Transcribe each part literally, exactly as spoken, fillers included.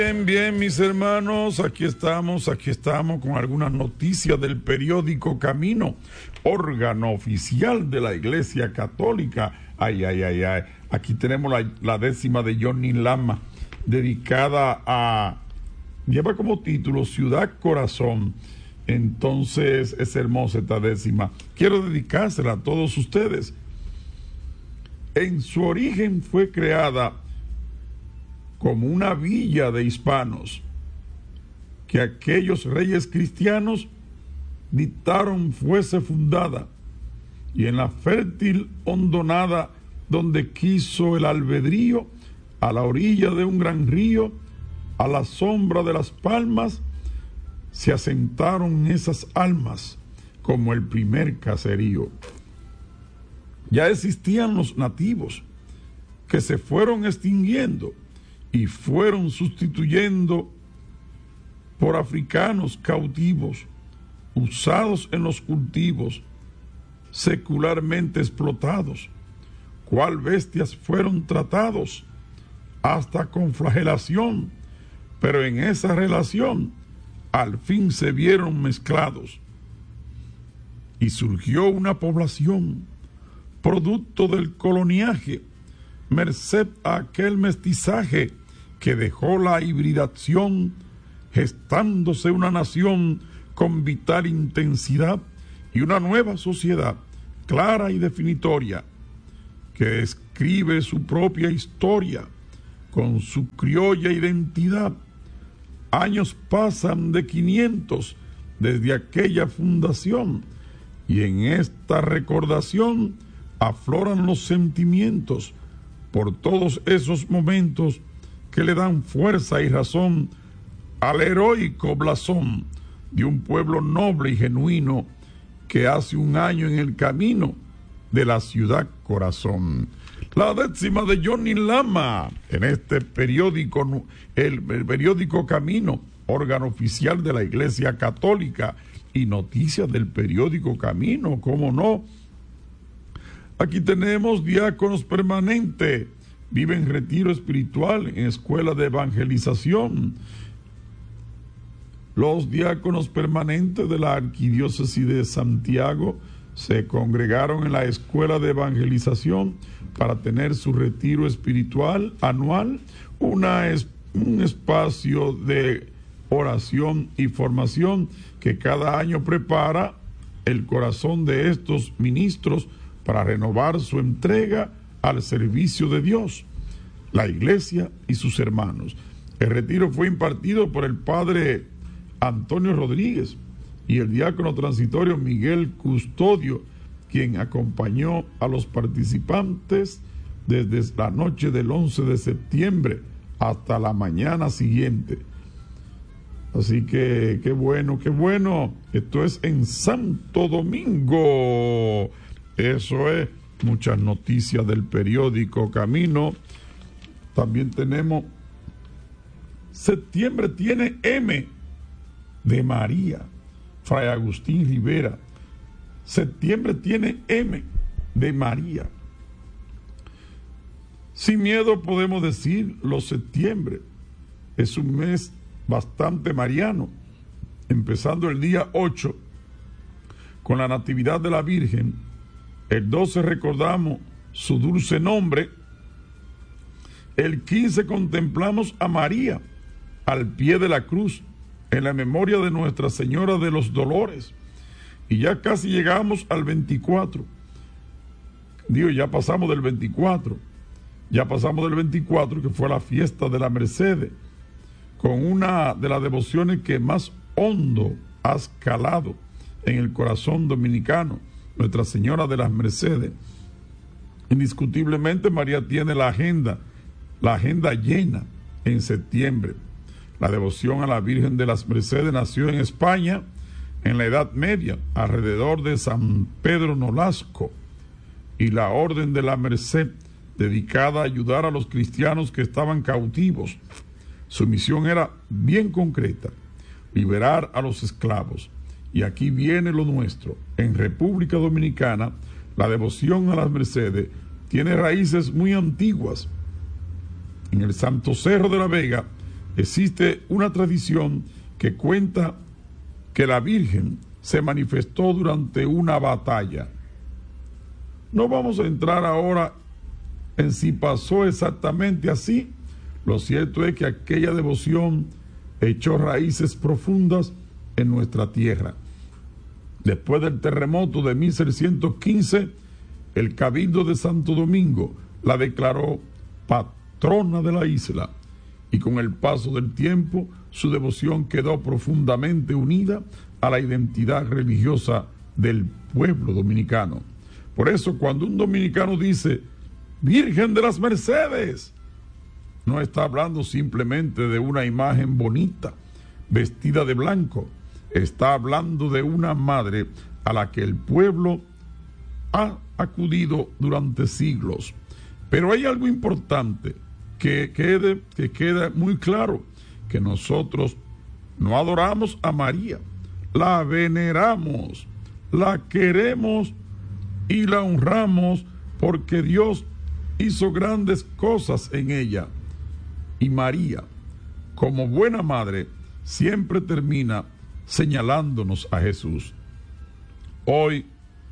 Bien, bien, mis hermanos, aquí estamos, aquí estamos con algunas noticias del periódico Camino, órgano oficial de la Iglesia Católica. Ay, ay, ay, ay. Aquí tenemos la, la décima de Johnny Lama, dedicada a, lleva como título Ciudad Corazón. Entonces es hermosa esta décima. Quiero dedicársela a todos ustedes. En su origen fue creada como una villa de hispanos, que aquellos reyes cristianos dictaron fuese fundada, y en la fértil hondonada donde quiso el albedrío, a la orilla de un gran río, a la sombra de las palmas, se asentaron esas almas como el primer caserío. Ya existían los nativos, que se fueron extinguiendo y fueron sustituyendo por africanos cautivos, usados en los cultivos, secularmente explotados, cual bestias fueron tratados, hasta con flagelación, pero en esa relación al fin se vieron mezclados, y surgió una población, producto del coloniaje, merced a aquel mestizaje que dejó la hibridación, gestándose una nación con vital intensidad y una nueva sociedad clara y definitoria, que escribe su propia historia con su criolla identidad. Años pasan de quinientos desde aquella fundación, y en esta recordación afloran los sentimientos por todos esos momentos que le dan fuerza y razón al heroico blasón de un pueblo noble y genuino que hace un año en el camino de la ciudad corazón. La décima de Johnny Lama en este periódico, el, el periódico Camino, órgano oficial de la Iglesia Católica, y noticias del periódico Camino, ¿cómo no? Aquí tenemos diáconos permanentes, viven retiro espiritual en escuela de evangelización. Los diáconos permanentes de la Arquidiócesis de Santiago se congregaron en la escuela de evangelización para tener su retiro espiritual anual, una es, un espacio de oración y formación que cada año prepara el corazón de estos ministros para renovar su entrega al servicio de Dios, la Iglesia y sus hermanos. El retiro fue impartido por el padre Antonio Rodríguez y el diácono transitorio Miguel Custodio, quien acompañó a los participantes desde la noche del once de septiembre hasta la mañana siguiente. Así que qué bueno, qué bueno. Esto es en Santo Domingo. Eso es, muchas noticias del periódico Camino. También tenemos, septiembre tiene M de María, Fray Agustín Rivera. Septiembre tiene M de María. Sin miedo podemos decir, los septiembre es un mes bastante mariano, empezando el día ocho con la Natividad de la Virgen. El doce recordamos su dulce nombre. El quince contemplamos a María al pie de la cruz, en la memoria de Nuestra Señora de los Dolores. Y ya casi llegamos al veinticuatro. Digo, ya pasamos del veinticuatro. Ya pasamos del veinticuatro, que fue la fiesta de la Merced, con una de las devociones que más hondo ha calado en el corazón dominicano, Nuestra Señora de las Mercedes. Indiscutiblemente María tiene la agenda, la agenda llena en septiembre. La devoción a la Virgen de las Mercedes nació en España en la Edad Media, alrededor de San Pedro Nolasco, y la Orden de la Merced, dedicada a ayudar a los cristianos que estaban cautivos. Su misión era bien concreta: liberar a los esclavos. Y aquí viene lo nuestro. En República Dominicana, la devoción a las Mercedes tiene raíces muy antiguas. En el Santo Cerro de la Vega existe una tradición que cuenta que la Virgen se manifestó durante una batalla. No vamos a entrar ahora en si pasó exactamente así. Lo cierto es que aquella devoción echó raíces profundas en nuestra tierra. Después del terremoto de mil seiscientos quince, el Cabildo de Santo Domingo la declaró patrona de la isla, y con el paso del tiempo su devoción quedó profundamente unida a la identidad religiosa del pueblo dominicano. Por eso, cuando un dominicano dice Virgen de las Mercedes, no está hablando simplemente de una imagen bonita, vestida de blanco. Está hablando de una madre a la que el pueblo ha acudido durante siglos. Pero hay algo importante que quede, que queda muy claro, que nosotros no adoramos a María, la veneramos, la queremos y la honramos porque Dios hizo grandes cosas en ella. Y María, como buena madre, siempre termina señalándonos a Jesús. Hoy,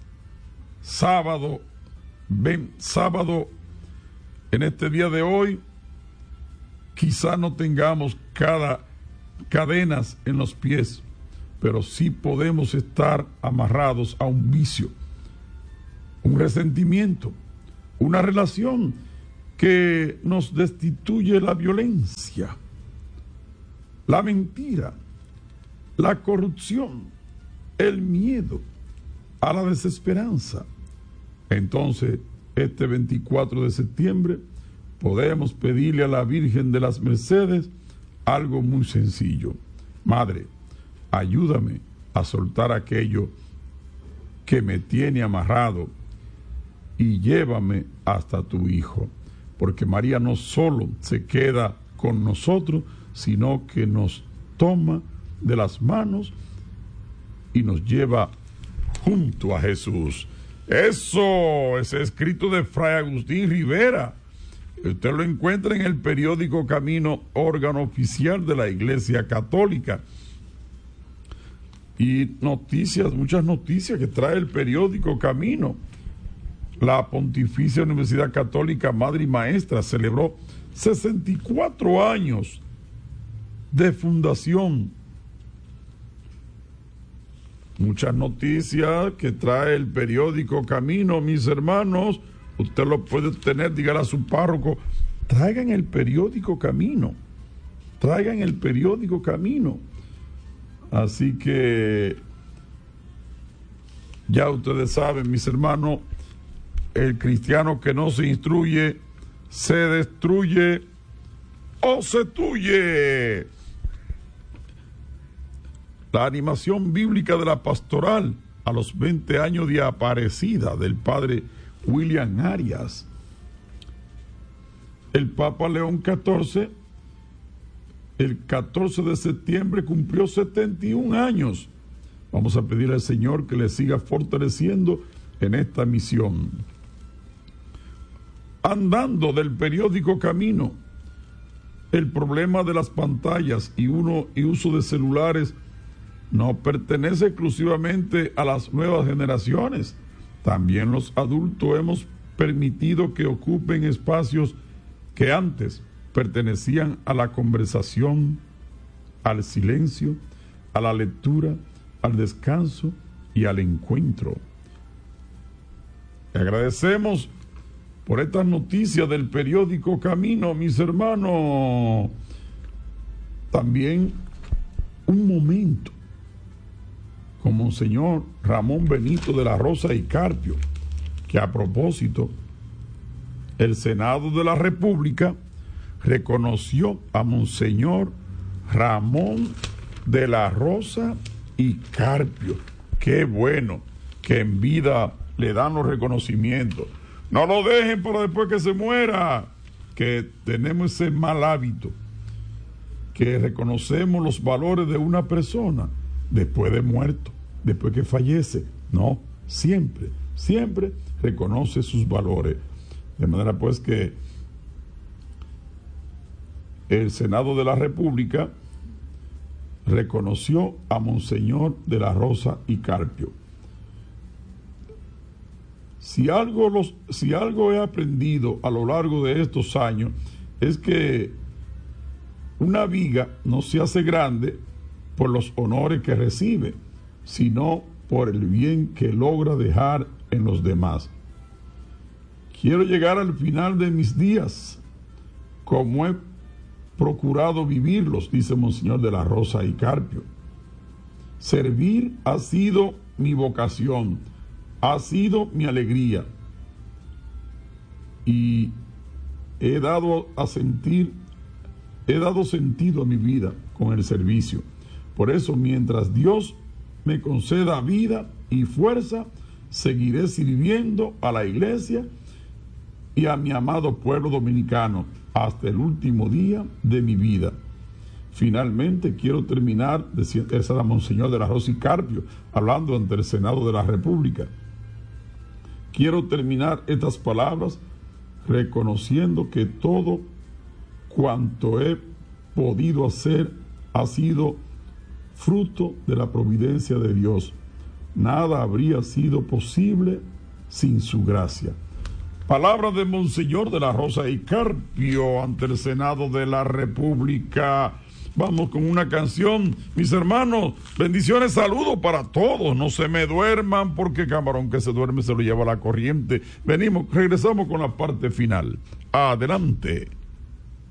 sábado, ven, sábado, en este día de hoy, quizá no tengamos cada cadenas en los pies, pero sí podemos estar amarrados a un vicio, un resentimiento, una relación que nos destituye la violencia, la mentira, la corrupción, el miedo, a la desesperanza. Entonces, este veinticuatro de septiembre, podemos pedirle a la Virgen de las Mercedes algo muy sencillo. Madre, ayúdame a soltar aquello que me tiene amarrado y llévame hasta tu Hijo. Porque María no solo se queda con nosotros, sino que nos toma de las manos y nos lleva junto a Jesús. Eso es escrito de Fray Agustín Rivera. Usted lo encuentra en el periódico Camino, órgano oficial de la Iglesia Católica. Y noticias, muchas noticias que trae el periódico Camino. La Pontificia Universidad Católica Madre y Maestra celebró sesenta y cuatro años de fundación. Muchas noticias que trae el periódico Camino, mis hermanos. Usted lo puede tener, dígale a su párroco, traigan el periódico Camino, traigan el periódico Camino. Así que ya ustedes saben, mis hermanos, el cristiano que no se instruye se destruye o se tuye. La animación bíblica de la pastoral a los veinte años de Aparecida del padre William Arias. El Papa León catorce, el catorce de septiembre, cumplió setenta y un años. Vamos a pedirle al Señor que le siga fortaleciendo en esta misión. Andando del periódico Camino, el problema de las pantallas y, uno, y uso de celulares no pertenece exclusivamente a las nuevas generaciones. También los adultos hemos permitido que ocupen espacios que antes pertenecían a la conversación, al silencio, a la lectura, al descanso y al encuentro. Le agradecemos por estas noticias del periódico Camino, mis hermanos. También un momento con Monseñor Ramón Benito de la Rosa y Carpio, que a propósito, el Senado de la República reconoció a Monseñor Ramón de la Rosa y Carpio. Qué bueno que en vida le dan los reconocimientos. No lo dejen para después que se muera, que tenemos ese mal hábito, que reconocemos los valores de una persona después de muerto, después que fallece. No, siempre, siempre reconoce sus valores. De manera pues que el Senado de la República reconoció a Monseñor de la Rosa y Carpio. Si algo, los, si algo he aprendido a lo largo de estos años es que una viga no se hace grande por los honores que recibe, sino por el bien que logra dejar en los demás. Quiero llegar al final de mis días como he procurado vivirlos, dice Monseñor de la Rosa y Carpio. Servir ha sido mi vocación, ha sido mi alegría, y he dado a sentir, he dado sentido a mi vida con el servicio. Por eso, mientras Dios me conceda vida y fuerza, seguiré sirviendo a la iglesia y a mi amado pueblo dominicano hasta el último día de mi vida. Finalmente, quiero terminar, decía esa Monseñor de la Rosa y Carpio, hablando ante el Senado de la República. Quiero terminar estas palabras reconociendo que todo cuanto he podido hacer ha sido fruto de la providencia de Dios. Nada habría sido posible sin su gracia. Palabras de Monseñor de la Rosa y Carpio ante el Senado de la República. Vamos con una canción, mis hermanos. Bendiciones, saludos para todos. No se me duerman, porque camarón que se duerme se lo lleva la corriente. Venimos, regresamos con la parte final. Adelante.